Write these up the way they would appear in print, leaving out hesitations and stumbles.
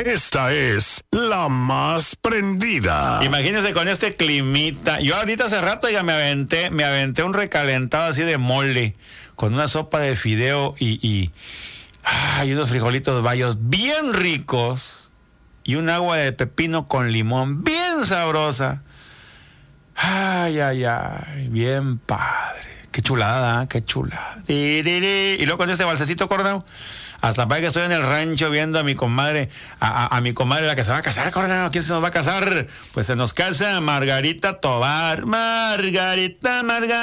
Esta es la más prendida. Imagínense con este climita. Yo ahorita hace rato ya me aventé un recalentado así de mole, con una sopa de fideo y unos frijolitos bayos bien ricos y un agua de pepino con limón bien sabrosa. Ay, bien padre. Qué chulada, qué chulada. Y luego con este balsacito Coronado. Hasta para que estoy en el rancho viendo a mi comadre, a mi comadre la que se va a casar, Coronado. ¿Quién se nos va a casar? Pues se nos casa Margarita Tobar. Margarita.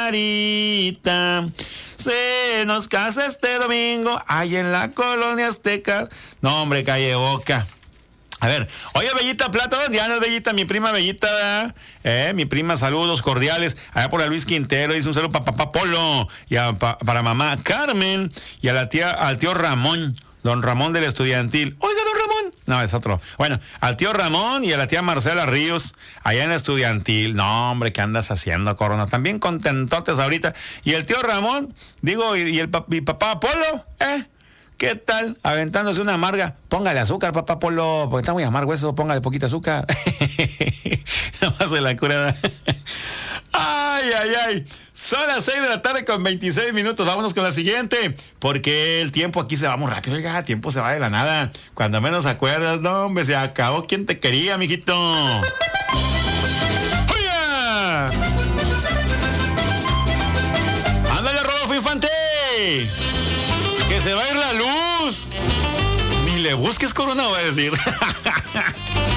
Se nos casa este domingo, ahí en la colonia Azteca. No, hombre, calle Boca. A ver, oye, Bellita Plata, ¿dónde andas, Bellita? Mi prima Bellita, mi prima, saludos cordiales. Allá por la Luis Quintero, dice un saludo para papá Polo, y para mamá Carmen, y al tío Ramón, don Ramón del Estudiantil. Oiga, don Ramón. No, es otro. Bueno, al tío Ramón y a la tía Marcela Ríos, allá en la Estudiantil. No, hombre, ¿qué andas haciendo, Corona? También contentotes ahorita. Y el tío Ramón, digo, y papá Polo, ¿qué tal? Aventándose una amarga. Póngale azúcar, papá Polo, porque está muy amargo eso. Póngale poquita azúcar. Nada más de la curada. Ay. Son las 6 de la tarde con 26 minutos. Vámonos con la siguiente. Porque el tiempo aquí se va muy rápido. Oiga, el tiempo se va de la nada. Cuando menos acuerdas, no, hombre, se acabó. ¿Quién te quería, mijito? ¡Oiga! ¡Ándale, Rodolfo Infante! ¡Que se va a ir la luz! Ni le busques, Corona, voy a decir.